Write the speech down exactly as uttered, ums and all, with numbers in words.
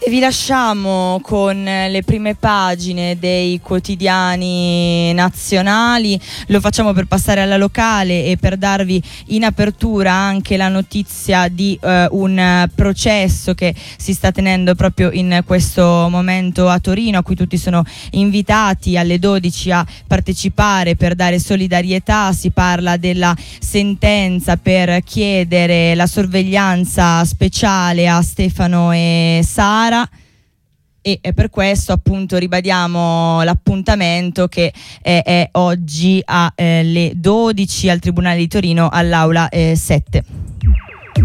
E vi lasciamo con le prime pagine dei quotidiani nazionali. Lo facciamo per passare alla locale e per darvi in apertura anche la notizia di eh, un processo che si sta tenendo proprio in questo momento a Torino, a cui tutti sono invitati alle dodici a partecipare per dare solidarietà. Si parla della sentenza per chiedere la sorveglianza speciale a Stefano e Sara. E per questo appunto ribadiamo l'appuntamento che è, è oggi alle dodici al Tribunale di Torino all'aula eh, sette.